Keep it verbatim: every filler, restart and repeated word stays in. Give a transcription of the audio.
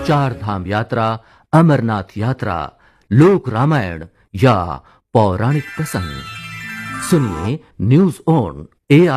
चार धाम यात्रा, अमरनाथ यात्रा, लोक रामायण या पौराणिक प्रसंग सुनिए न्यूज ऑन ए